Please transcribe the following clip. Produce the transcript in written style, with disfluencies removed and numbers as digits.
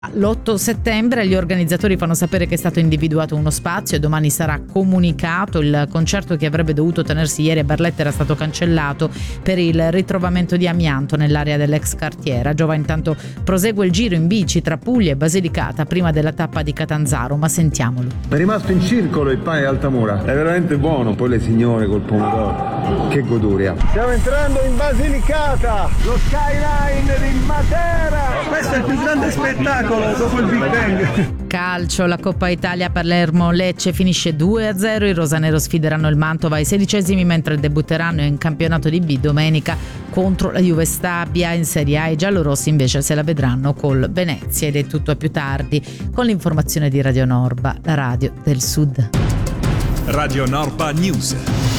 L'8 settembre gli organizzatori fanno sapere che è stato individuato uno spazio e domani sarà comunicato. Il concerto che avrebbe dovuto tenersi ieri a Barletta era stato cancellato per il ritrovamento di amianto nell'area dell'ex cartiera. Giova intanto prosegue il giro in bici tra Puglia e Basilicata prima della tappa di Catanzaro, ma sentiamolo. È rimasto in circolo il pane Altamura, è veramente buono. Poi le signore col pomodoro, che goduria. Stiamo entrando in Basilicata, lo skyline di Matera. Questo è il più grande spettacolo dopo il Big Bang. Calcio, la Coppa Italia Palermo-Lecce finisce 2-0, i rosanero sfideranno il Mantova ai 16esimi mentre debutteranno in campionato di B domenica contro la Juve Stabia. In Serie A i giallorossi invece se la vedranno col Venezia. Ed è tutto a più tardi con l'informazione di Radio Norba, la radio del Sud. Radio Norba News.